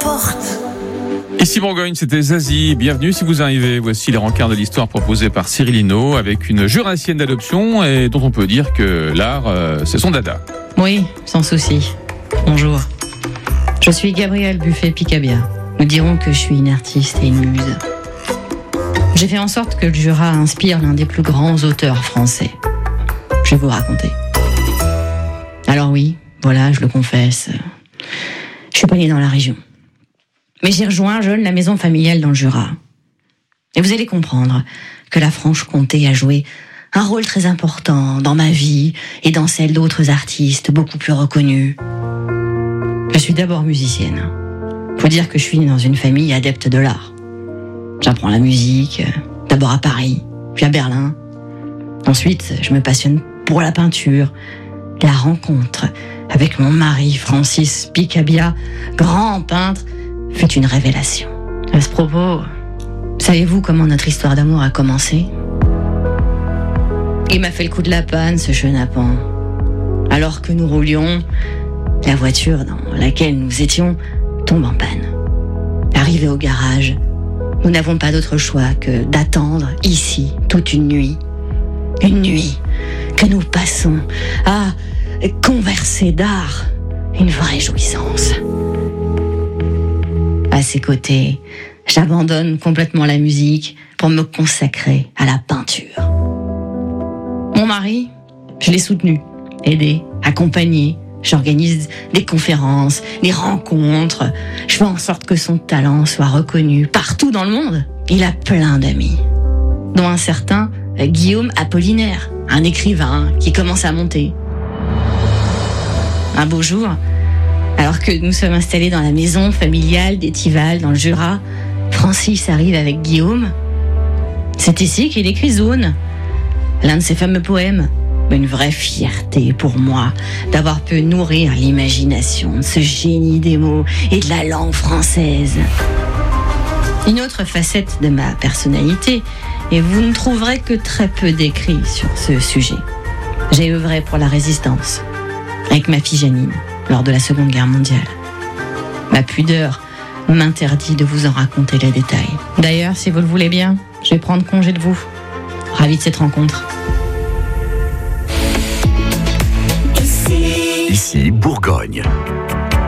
forte. Ici Bourgogne, c'était Zazie. Bienvenue si vous arrivez. Voici les rencarts de l'histoire proposés par Cyril Hinault avec une jurassienne d'adoption et dont on peut dire que l'art, c'est son dada. Oui, sans souci. Bonjour. Je suis Gabrielle Buffet-Picabia. Nous dirons que je suis une artiste et une muse. J'ai fait en sorte que le Jura inspire l'un des plus grands auteurs français. Je vais vous raconter. Alors oui, voilà, je le confesse. Je suis pas née dans la région. Mais j'ai rejoint jeune la maison familiale dans le Jura. Et vous allez comprendre que la Franche-Comté a joué un rôle très important dans ma vie et dans celle d'autres artistes beaucoup plus reconnus. Je suis d'abord musicienne. Faut dire que je suis née dans une famille adepte de l'art. J'apprends la musique, d'abord à Paris, puis à Berlin. Ensuite, je me passionne pour la peinture. La rencontre avec mon mari, Francis Picabia, grand peintre, fut une révélation. À ce propos, savez-vous comment notre histoire d'amour a commencé ? Il m'a fait le coup de la panne, ce chenapan. Alors que nous roulions, la voiture dans laquelle nous étions tombe en panne. Arrivé au garage, nous n'avons pas d'autre choix que d'attendre ici toute une nuit. Une nuit que nous passons à converser d'art. Une vraie jouissance. À ses côtés, j'abandonne complètement la musique pour me consacrer à la peinture. Mon mari, je l'ai soutenu, aidé, accompagné. J'organise des conférences, des rencontres. Je fais en sorte que son talent soit reconnu partout dans le monde. Il a plein d'amis, dont un certain Guillaume Apollinaire, un écrivain qui commence à monter. Un beau jour, alors que nous sommes installés dans la maison familiale d'Étival, dans le Jura, Francis arrive avec Guillaume. C'est ici qu'il écrit Zone, l'un de ses fameux poèmes. Une vraie fierté pour moi d'avoir pu nourrir l'imagination de ce génie des mots et de la langue française. Une autre facette de ma personnalité, et vous ne trouverez que très peu d'écrits sur ce sujet. J'ai œuvré pour la résistance, avec ma fille Janine, lors de la Seconde Guerre mondiale. Ma pudeur m'interdit de vous en raconter les détails. D'ailleurs, si vous le voulez bien, je vais prendre congé de vous. Ravi de cette rencontre. Ici Bourgogne.